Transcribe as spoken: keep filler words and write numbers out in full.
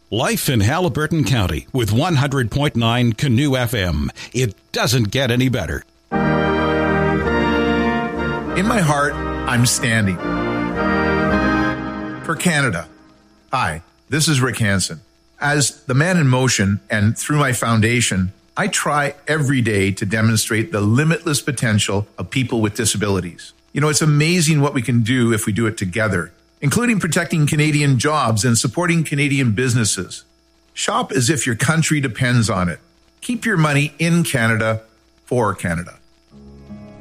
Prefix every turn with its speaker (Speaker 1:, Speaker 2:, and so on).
Speaker 1: Life in Haliburton County with one hundred point nine Canoe F M. It doesn't get any better.
Speaker 2: In my heart, I'm standing for Canada. Hi, this is Rick Hansen. As the Man in Motion and through my foundation, I try every day to demonstrate the limitless potential of people with disabilities. You know, it's amazing what we can do if we do it together, including protecting Canadian jobs and supporting Canadian businesses. Shop as if your country depends on it. Keep your money in Canada for Canada.